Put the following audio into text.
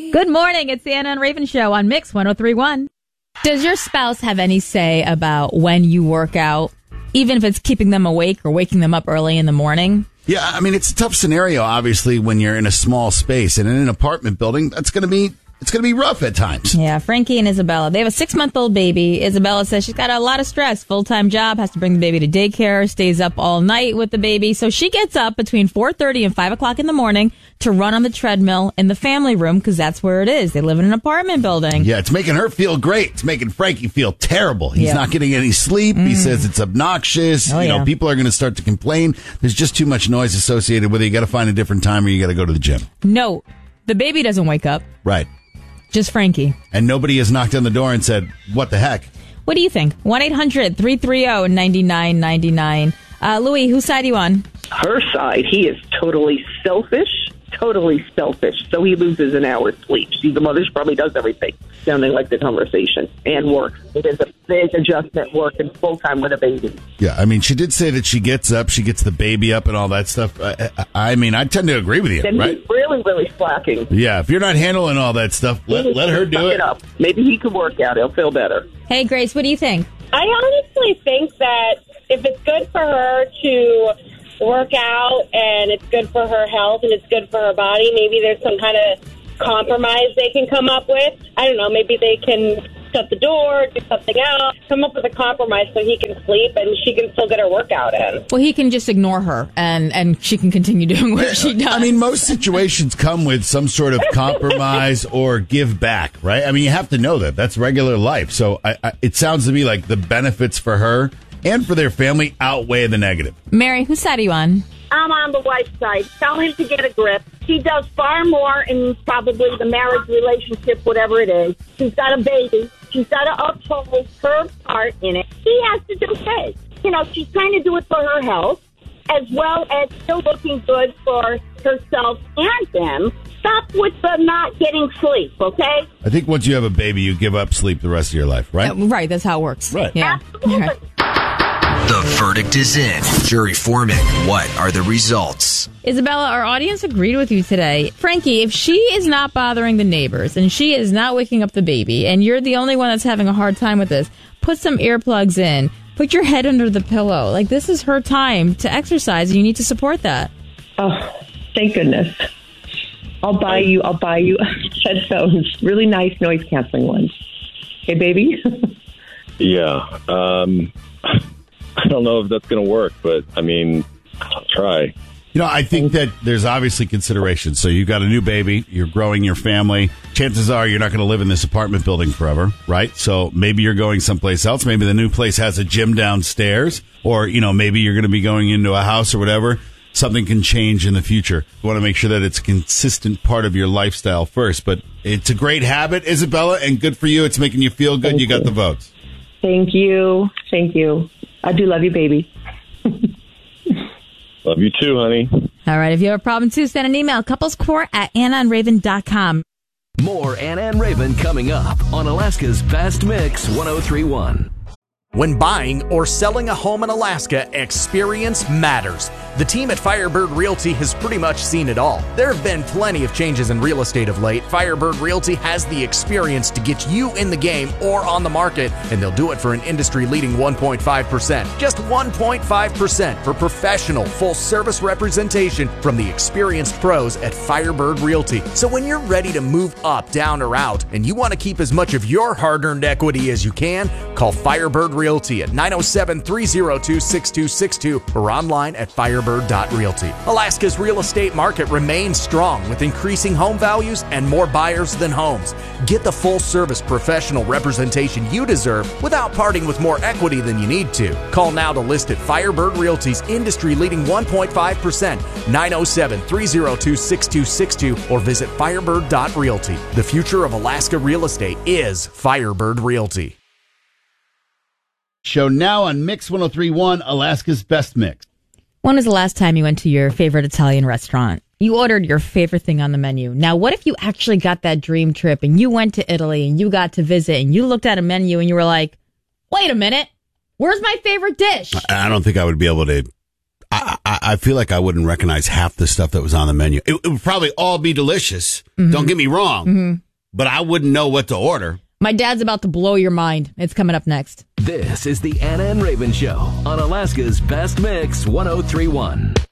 Good morning. It's the Anna and Raven Show on Mix 103.1. Does your spouse have any say about when you work out, even if it's keeping them awake or waking them up early in the morning? Yeah, I mean, it's a tough scenario, obviously, when you're in a small space. And in an apartment building, it's going to be rough at times. Yeah, Frankie and Isabella. They have a 6-month-old baby. Isabella says she's got a lot of stress. Full-time job, has to bring the baby to daycare, stays up all night with the baby. So she gets up between 4:30 and 5 o'clock in the morning to run on the treadmill in the family room because that's where it is. They live in an apartment building. Yeah, it's making her feel great. It's making Frankie feel terrible. He's not getting any sleep. He says it's obnoxious. People are going to start to complain. There's just too much noise associated with it. You got to find a different time or you got to go to the gym. No, the baby doesn't wake up. Right. Just Frankie. And nobody has knocked on the door and said, what the heck? What do you think? 1-800-330-9999. Louis, whose side are you on? Her side. He is totally selfish. So he loses an hour's sleep. See, the mother probably does everything, sounding like the conversation, and works. It is a big adjustment working full-time with a baby. Yeah, I mean, she did say that she gets up, she gets the baby up and all that stuff. I mean, I tend to agree with you, then right? He's really slacking. Yeah, if you're not handling all that stuff, let her do it. Up. Maybe he can work out. He'll feel better. Hey, Grace, what do you think? I honestly think that if it's good for her to work out and it's good for her health and it's good for her body, maybe there's some kind of compromise they can come up with. I don't know, maybe they can shut the door, do something else, come up with a compromise so he can sleep and she can still get her workout in. Well, he can just ignore her and she can continue doing what she does. I mean, most situations come with some sort of compromise or give back, right? I mean, you have to know that. That's regular life. So it sounds to me like the benefits for her and for their family outweigh the negative. Mary, whose side are you on? I'm on the wife's side. Tell him to get a grip. She does far more in probably the marriage relationship, whatever it is. She's got a baby. She's got to uphold her part in it. He has to do his. You know, she's trying to do it for her health, as well as still looking good for herself and them. Stop with the not getting sleep, okay? I think once you have a baby, you give up sleep the rest of your life, right? Right, that's how it works. Right. Yeah. Absolutely. Right. The verdict is in. Jury foreman, what are the results? Isabella, our audience agreed with you today. Frankie, if she is not bothering the neighbors and she is not waking up the baby and you're the only one that's having a hard time with this, put some earplugs in. Put your head under the pillow. Like, this is her time to exercise and you need to support that. Oh, thank goodness. I'll buy you headphones, really nice noise canceling ones. Hey, baby. Yeah. I don't know if that's going to work, but I mean, I'll try. You know, I think that there's obviously consideration. So you've got a new baby, you're growing your family. Chances are you're not going to live in this apartment building forever, right? So maybe you're going someplace else. Maybe the new place has a gym downstairs, or, you know, maybe you're going to be going into a house or whatever. Something can change in the future. You want to make sure that it's a consistent part of your lifestyle first. But it's a great habit, Isabella, and good for you. It's making you feel good. You got the votes. Thank you. I do love you, baby. Love you too, honey. All right. If you have a problem, too, send an email. couplescourt@AnnaandRaven.com. More Anna and Raven coming up on Alaska's Best Mix 103.1. When buying or selling a home in Alaska, experience matters. The team at Firebird Realty has pretty much seen it all. There have been plenty of changes in real estate of late. Firebird Realty has the experience to get you in the game or on the market, and they'll do it for an industry-leading 1.5%. Just 1.5% for professional, full-service representation from the experienced pros at Firebird Realty. So when you're ready to move up, down, or out, and you want to keep as much of your hard-earned equity as you can, call Firebird Realty at 907-302-6262 or online at firebird.realty. Alaska's real estate market remains strong with increasing home values and more buyers than homes. Get the full-service professional representation you deserve without parting with more equity than you need to. Call now to list at Firebird Realty's industry-leading 1.5%, 907-302-6262 or visit firebird.realty. The future of Alaska real estate is Firebird Realty. Show now on Mix 103.1, Alaska's Best Mix. When was the last time you went to your favorite Italian restaurant? You ordered your favorite thing on the menu. Now, what if you actually got that dream trip and you went to Italy and you got to visit and you looked at a menu and you were like, wait a minute, where's my favorite dish? I don't think I would be able to I feel like I wouldn't recognize half the stuff that was on the menu. It would probably all be delicious. Mm-hmm. Don't get me wrong, but I wouldn't know what to order. My dad's about to blow your mind. It's coming up next. This is the Anna and Raven Show on Alaska's Best Mix 103.1.